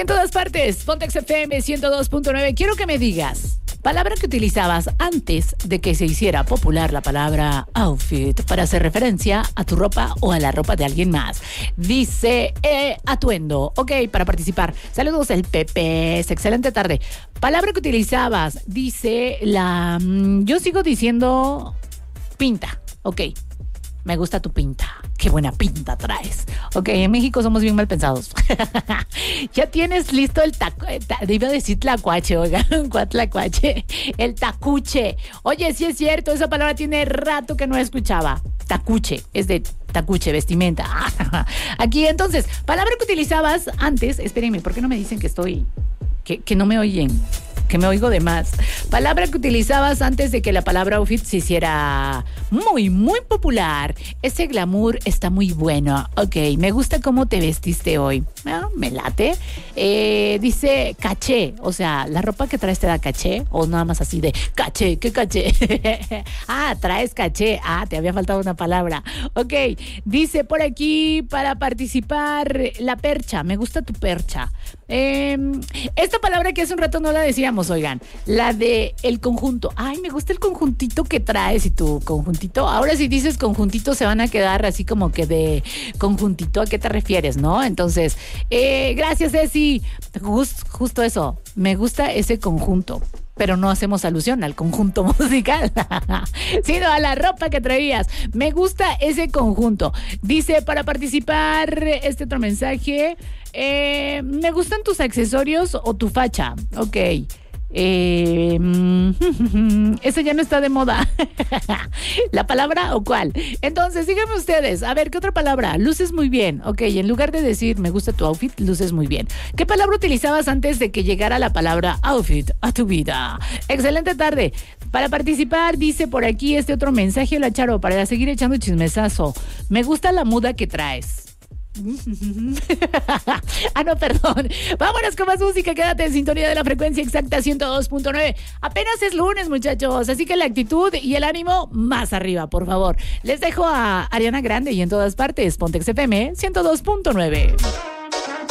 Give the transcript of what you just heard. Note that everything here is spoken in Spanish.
en todas partes, Pontex FM 102.9. Quiero que me digas, palabra que utilizabas antes de que se hiciera popular la palabra outfit para hacer referencia a tu ropa o a la ropa de alguien más. Dice atuendo. Ok, para participar. Saludos, el Pepe. Excelente tarde. Palabra que utilizabas, dice yo sigo diciendo pinta. Ok. Me gusta tu pinta. Qué buena pinta traes. Ok, en México somos bien mal pensados. Ya tienes listo el iba a decir tlacuache, oigan, tlacuache. El tacuche. Oye, sí es cierto, esa palabra tiene rato que no escuchaba. Tacuche, es de tacuche, vestimenta. Aquí, entonces, palabra que utilizabas antes. Espérenme, ¿por qué no me dicen que estoy... que no me oyen? Que me oigo de más. Palabra que utilizabas antes de que la palabra outfit se hiciera muy, muy popular. Ese glamour está muy bueno. Ok, me gusta cómo te vestiste hoy. Me late. Dice caché. O sea, ¿la ropa que traes te da caché? O nada más así de caché, ¿qué caché? Traes caché. Te había faltado una palabra. Ok, dice por aquí para participar la percha. Me gusta tu percha. Esta palabra que hace un rato no la decíamos, oigan, la de el conjunto. Ay, me gusta el conjuntito que traes y tu conjuntito. Ahora si dices conjuntito se van a quedar así como que de conjuntito, ¿a qué te refieres, no? Entonces, gracias, Ceci. Justo eso, me gusta ese conjunto. Pero no hacemos alusión al conjunto musical, sino a la ropa que traías. Me gusta ese conjunto. Dice, para participar, este otro mensaje, me gustan tus accesorios o tu facha. Ok. Esa ya no está de moda. ¿La palabra o cuál? Entonces, díganme ustedes, a ver, ¿qué otra palabra? Luces muy bien. Ok, en lugar de decir me gusta tu outfit, luces muy bien. ¿Qué palabra utilizabas antes de que llegara la palabra outfit a tu vida? Excelente tarde. Para participar, dice por aquí este otro mensaje, la Charo, para seguir echando chismesazo. Me gusta la muda que traes. No, perdón. Vámonos con más música. Quédate en sintonía de la frecuencia exacta 102.9. Apenas es lunes, muchachos, así que la actitud y el ánimo más arriba, por favor. Les dejo a Ariana Grande y en todas partes Pontex FM 102.9.